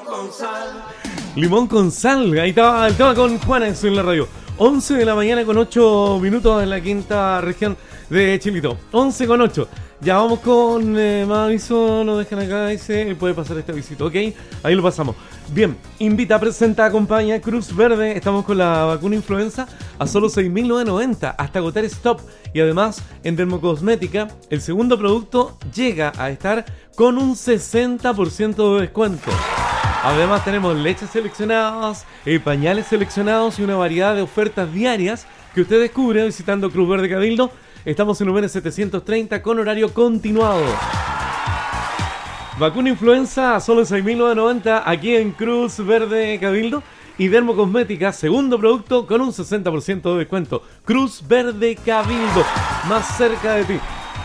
Limón con sal, ahí estaba el tema con Juana en la radio. 11 de la mañana con 8 minutos en la quinta región de Chilito. 11 con 8. Ya vamos con más aviso, nos dejan acá, dice, puede pasar este avisito, ¿ok? Ahí lo pasamos. Bien, invita, presenta, acompaña, Cruz Verde, estamos con la vacuna influenza a solo 6.990 hasta agotar stock. Y además, en Dermocosmética, el segundo producto llega a estar con un 60% de descuento. Además tenemos leches seleccionadas, pañales seleccionados y una variedad de ofertas diarias que usted descubre visitando Cruz Verde Cabildo. Estamos en UM 730 con horario continuado. Vacuna influenza a solo 6.990 aquí en Cruz Verde Cabildo. Y Dermocosmética, segundo producto con un 60% de descuento. Cruz Verde Cabildo, más cerca de ti.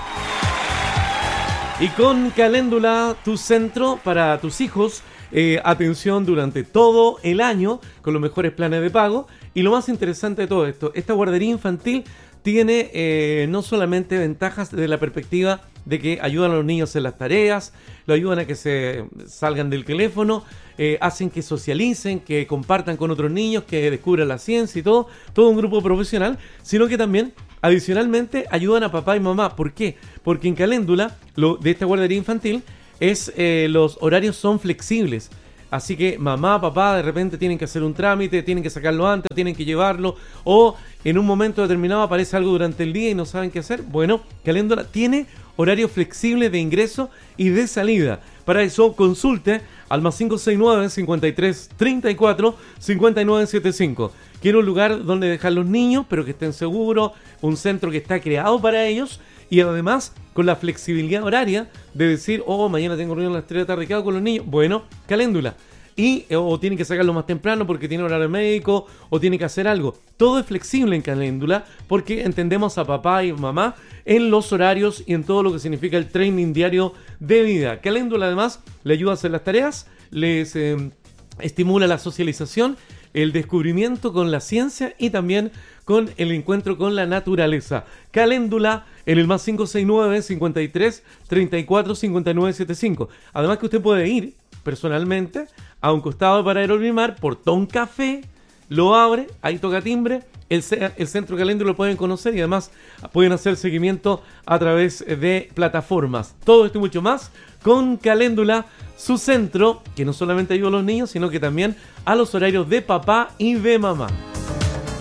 Y con Caléndula, tu centro para tus hijos. Atención durante todo el año con los mejores planes de pago. Y lo más interesante de todo esto, esta guardería infantil tiene no solamente ventajas desde la perspectiva de que ayudan a los niños en las tareas, lo ayudan a que se salgan del teléfono, hacen que socialicen, que compartan con otros niños, que descubran la ciencia y todo un grupo profesional, sino que también adicionalmente ayudan a papá y mamá. ¿Por qué? Porque en Caléndula, de esta guardería infantil, los horarios son flexibles. Así que mamá, papá de repente tienen que hacer un trámite, tienen que sacarlo antes, tienen que llevarlo, o en un momento determinado aparece algo durante el día y no saben qué hacer. Bueno, Caléndula tiene horario flexible de ingreso y de salida. Para eso consulte al más 569 53 34 59 75. Quiero un lugar donde dejar los niños, pero que estén seguros, un centro que está creado para ellos y además con la flexibilidad horaria de decir, mañana tengo reunión a las 3 de la tarde, ¿qué hago con los niños? Bueno, Caléndula. O tienen que sacarlo más temprano porque tiene horario médico o tiene que hacer algo. Todo es flexible en Caléndula porque entendemos a papá y mamá en los horarios y en todo lo que significa el training diario de vida. Caléndula además le ayuda a hacer las tareas, les estimula la socialización, el descubrimiento con la ciencia y también con el encuentro con la naturaleza. Caléndula en el más 569 53 34 59 75. Además que usted puede ir personalmente a un costado de Paradero Primar, Portón Café, lo abre, ahí toca timbre, el centro Caléndula lo pueden conocer y además pueden hacer seguimiento a través de plataformas. Todo esto y mucho más con Caléndula, su centro, que no solamente ayuda a los niños, sino que también a los horarios de papá y de mamá.